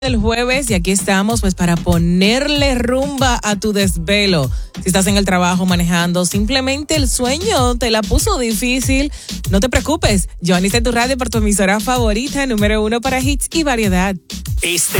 El jueves y aquí estamos pues para ponerle rumba a tu desvelo. Si estás en el trabajo manejando, simplemente el sueño te la puso difícil, no te preocupes. Johnny está en tu radio por tu emisora favorita, número 1 para hits y variedad. Este